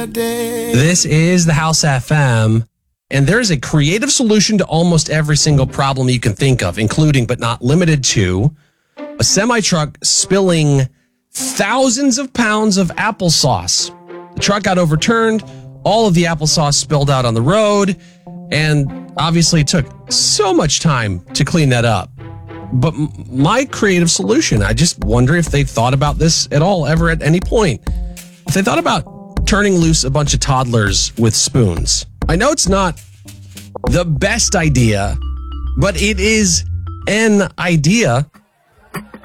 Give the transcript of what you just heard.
This is the House FM, and there's a creative solution to almost every single problem you can think of, including but not limited to a semi-truck spilling thousands of pounds of applesauce. The truck got overturned, all of the applesauce spilled out on the road, and obviously took so much time to clean that up. But my creative solution, I just wonder if they thought about this at all, ever at any point. If they thought about turning loose a bunch of toddlers with spoons. I know it's not the best idea, but it is an idea.